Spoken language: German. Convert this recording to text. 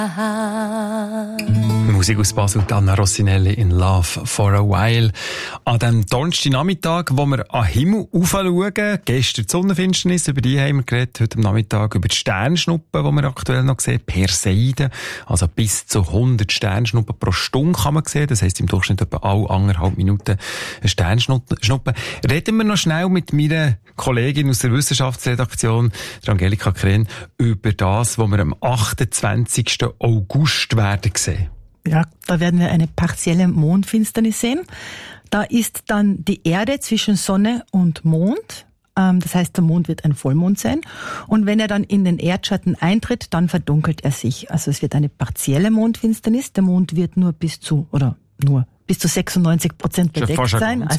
Musik aus Basel, Anna Rossinelli in Love for a While. An dem Donnerstagnachmittag, wo wir an den Himmel aufschauen, gestern die Sonnenfinsternis, über die haben wir geredet, heute am Nachmittag über die Sternschnuppen, die wir aktuell noch sehen, Perseiden, also bis zu 100 Sternschnuppen pro Stunde kann man sehen, das heisst im Durchschnitt etwa alle 1,5 Minuten eine Sternschnuppe. Reden wir noch schnell mit meiner Kollegin aus der Wissenschaftsredaktion, der Angelika Kren, über das, was wir am 28. August werden sehen. Ja, da werden wir eine partielle Mondfinsternis sehen. Da ist dann die Erde zwischen Sonne und Mond. Das heißt, der Mond wird ein Vollmond sein. Und wenn er dann in den Erdschatten eintritt, dann verdunkelt er sich. Also es wird eine partielle Mondfinsternis. Der Mond wird nur bis zu 96% bedeckt sein.